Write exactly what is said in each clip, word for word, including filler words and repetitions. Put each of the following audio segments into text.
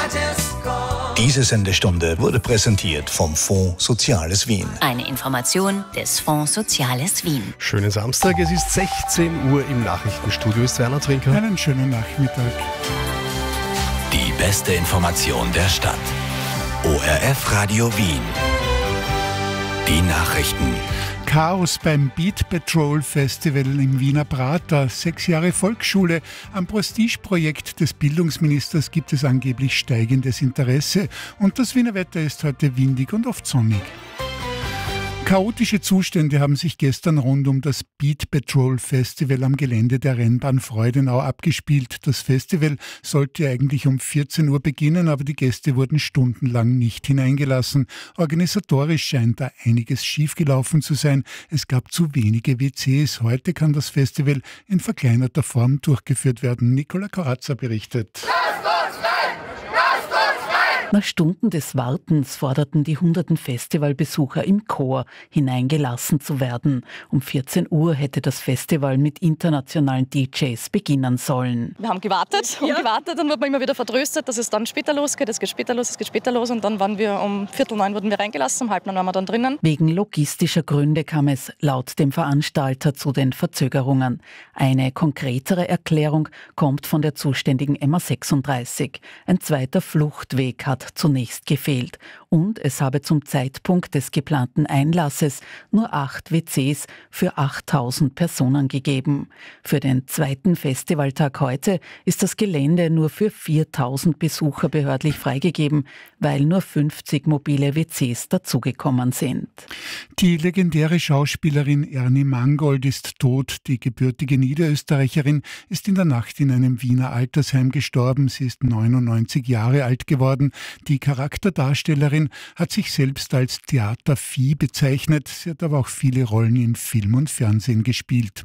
Diese Sendestunde wurde präsentiert vom Fonds Soziales Wien. Eine Information des Fonds Soziales Wien. Schönen Samstag, es ist sechzehn Uhr im Nachrichtenstudio. Ist Werner Trinker. Einen schönen Nachmittag. Die beste Information der Stadt. O R F Radio Wien. Die Nachrichten. Chaos beim Beat Patrol Festival im Wiener Prater. Sechs Jahre Volksschule. Am Prestigeprojekt des Bildungsministers gibt es angeblich steigendes Interesse. Und das Wiener Wetter ist heute windig und oft sonnig. Chaotische Zustände haben sich gestern rund um das Beat Patrol Festival am Gelände der Rennbahn Freudenau abgespielt. Das Festival sollte eigentlich um vierzehn Uhr beginnen, aber die Gäste wurden stundenlang nicht hineingelassen. Organisatorisch scheint da einiges schiefgelaufen zu sein. Es gab zu wenige W Cs. Heute kann das Festival in verkleinerter Form durchgeführt werden. Nicola Corazza berichtet. Nach Stunden des Wartens forderten die hunderten Festivalbesucher im Chor, hineingelassen zu werden. Um vierzehn Uhr hätte das Festival mit internationalen D Js beginnen sollen. Wir haben gewartet und ja. gewartet, dann wird man immer wieder vertröstet, dass es dann später losgeht. Es geht später los, es geht später los und dann waren wir um Viertel neun wurden wir reingelassen, um halb neun waren wir dann drinnen. Wegen logistischer Gründe kam es laut dem Veranstalter zu den Verzögerungen. Eine konkretere Erklärung kommt von der zuständigen M A sechsunddreißig. Ein zweiter Fluchtweg hat zunächst gefehlt und es habe zum Zeitpunkt des geplanten Einlasses nur acht W Cs für achttausend Personen gegeben. Für den zweiten Festivaltag heute ist das Gelände nur für viertausend Besucher behördlich freigegeben, weil nur fünfzig mobile W Cs dazugekommen sind. Die legendäre Schauspielerin Ernie Mangold ist tot. Die gebürtige Niederösterreicherin ist in der Nacht in einem Wiener Altersheim gestorben. Sie ist neunundneunzig Jahre alt geworden. Die Charakterdarstellerin hat sich selbst als Theatervieh bezeichnet. Sie hat aber auch viele Rollen in Film und Fernsehen gespielt.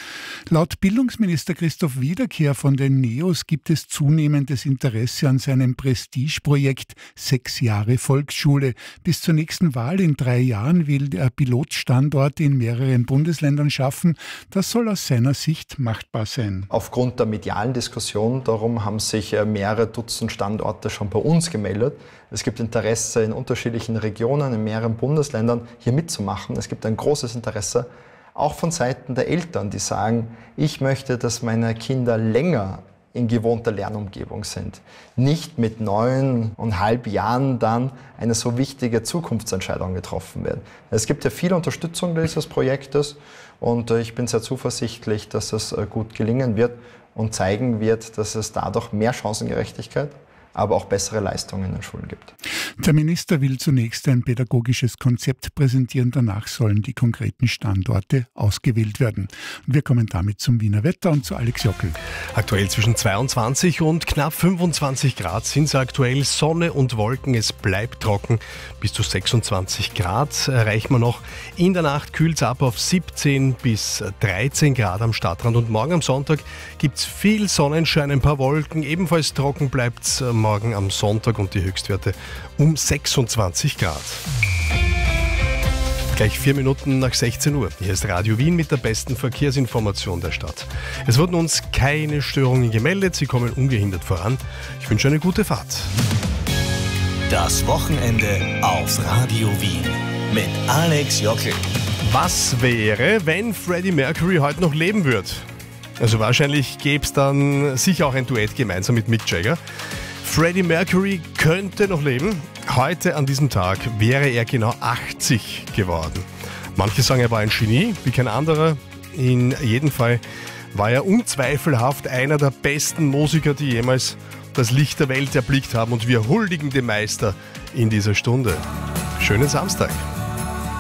Laut Bildungsminister Christoph Wiederkehr von den NEOS gibt es zunehmendes Interesse an seinem Prestigeprojekt Sechs Jahre Volksschule. Bis zur nächsten Wahl in drei Jahren will er Pilotstandorte in mehreren Bundesländern schaffen. Das soll aus seiner Sicht machbar sein. Aufgrund der medialen Diskussion darum haben sich mehrere Dutzend Standorte schon bei uns gemeldet. Es gibt Interesse in unterschiedlichen Regionen, in mehreren Bundesländern hier mitzumachen. Es gibt ein großes Interesse auch von Seiten der Eltern, die sagen, ich möchte, dass meine Kinder länger in gewohnter Lernumgebung sind. Nicht mit neuneinhalb Jahren dann eine so wichtige Zukunftsentscheidung getroffen wird. Es gibt ja viel Unterstützung dieses Projektes und ich bin sehr zuversichtlich, dass es gut gelingen wird und zeigen wird, dass es dadurch mehr Chancengerechtigkeit, aber auch bessere Leistungen in den Schulen gibt. Der Minister will zunächst ein pädagogisches Konzept präsentieren, danach sollen die konkreten Standorte ausgewählt werden. Und wir kommen damit zum Wiener Wetter und zu Alex Jockel. Aktuell zwischen zweiundzwanzig und knapp fünfundzwanzig Grad sind es aktuell. Sonne und Wolken, es bleibt trocken. Bis zu sechsundzwanzig Grad erreichen wir noch. In der Nacht kühlt es ab auf siebzehn bis dreizehn Grad am Stadtrand. Und morgen am Sonntag gibt es viel Sonnenschein, ein paar Wolken. Ebenfalls trocken bleibt es morgen am Sonntag und die Höchstwerte um sechsundzwanzig Grad. Gleich vier Minuten nach sechzehn Uhr. Hier ist Radio Wien mit der besten Verkehrsinformation der Stadt. Es wurden uns keine Störungen gemeldet, sie kommen ungehindert voran. Ich wünsche eine gute Fahrt. Das Wochenende auf Radio Wien mit Alex Jockel. Was wäre, wenn Freddie Mercury heute noch leben würde? Also wahrscheinlich gäbe es dann sicher auch ein Duett gemeinsam mit Mick Jagger. Freddie Mercury könnte noch leben. Heute an diesem Tag wäre er genau achtzig geworden. Manche sagen, er war ein Genie, wie kein anderer. In jedem Fall war er unzweifelhaft einer der besten Musiker, die jemals das Licht der Welt erblickt haben. Und wir huldigen dem Meister in dieser Stunde. Schönen Samstag.